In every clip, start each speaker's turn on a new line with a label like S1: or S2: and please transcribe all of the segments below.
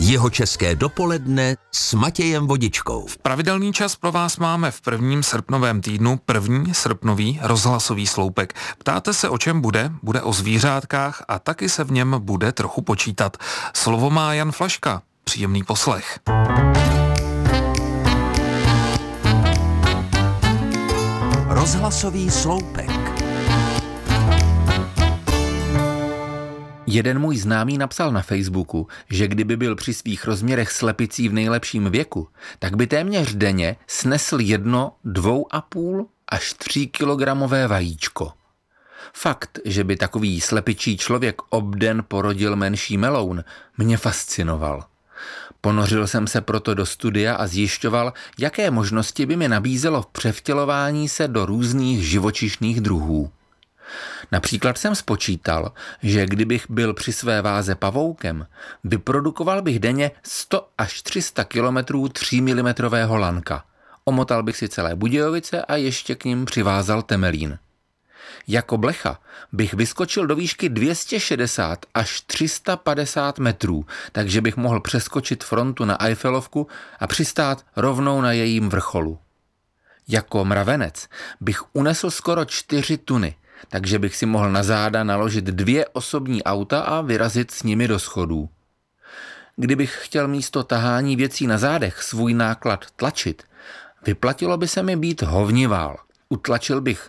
S1: Jihočeské dopoledne s Matějem Vodičkou.
S2: V pravidelný čas pro vás máme v prvním srpnovém týdnu první srpnový rozhlasový sloupek. Ptáte se, o čem bude? Bude o zvířátkách a taky se v něm bude trochu počítat. Slovo má Jan Flaška. Příjemný poslech.
S1: Rozhlasový sloupek.
S3: Jeden můj známý napsal na Facebooku, že kdyby byl při svých rozměrech slepicí v nejlepším věku, tak by téměř denně snesl 1, 2,5 až 3 kilogramové vajíčko. Fakt, že by takový slepičí člověk obden porodil menší meloun, mě fascinoval. Ponořil jsem se proto do studia a zjišťoval, jaké možnosti by mi nabízelo v převtělování se do různých živočišných druhů. Například jsem spočítal, že kdybych byl při své váze pavoukem, vyprodukoval bych denně 100 až 300 kilometrů 3 mm lanka. Omotal bych si celé Budějovice a ještě k nim přivázal temelín. Jako blecha bych vyskočil do výšky 260 až 350 metrů, takže bych mohl přeskočit frontu na Eiffelovku a přistát rovnou na jejím vrcholu. Jako mravenec bych unesl skoro 4 tuny, takže bych si mohl na záda naložit 2 osobní auta a vyrazit s nimi do schodů. Kdybych chtěl místo tahání věcí na zádech svůj náklad tlačit, vyplatilo by se mi být hovnivál. Utlačil bych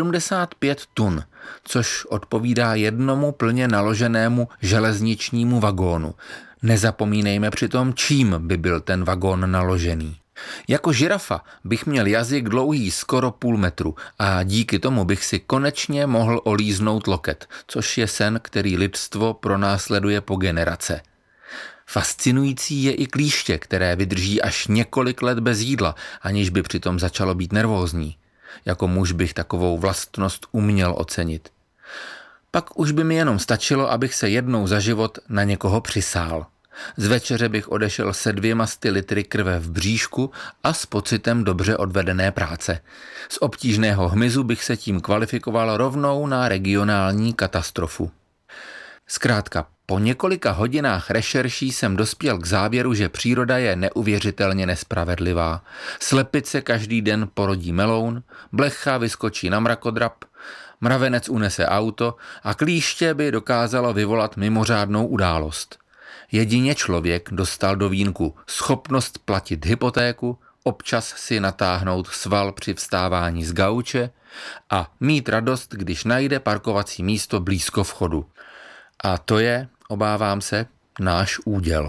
S3: 75 tun, což odpovídá jednomu plně naloženému železničnímu vagónu. Nezapomínejme přitom, čím by byl ten vagón naložený. Jako žirafa bych měl jazyk dlouhý skoro půl metru a díky tomu bych si konečně mohl olíznout loket, což je sen, který lidstvo pronásleduje po generace. Fascinující je i klíště, které vydrží až několik let bez jídla, aniž by přitom začalo být nervózní. Jako muž bych takovou vlastnost uměl ocenit. Pak už by mi jenom stačilo, abych se jednou za život na někoho přisál. Z večeře bych odešel se 200 litry krve v bříšku a s pocitem dobře odvedené práce. Z obtížného hmyzu bych se tím kvalifikoval rovnou na regionální katastrofu. Zkrátka, po několika hodinách rešerší jsem dospěl k závěru, že příroda je neuvěřitelně nespravedlivá. Slepice každý den porodí meloun, blecha vyskočí na mrakodrap, mravenec unese auto a klíště by dokázalo vyvolat mimořádnou událost. Jedině člověk dostal do vínku schopnost platit hypotéku, občas si natáhnout sval při vstávání z gauče a mít radost, když najde parkovací místo blízko vchodu. A to je, obávám se, náš úděl.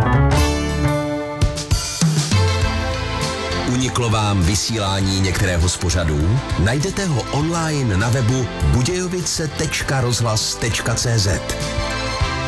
S1: Uniklo vám vysílání některého z pořadů? Najdete ho online na webu budějovice.rozhlas.cz.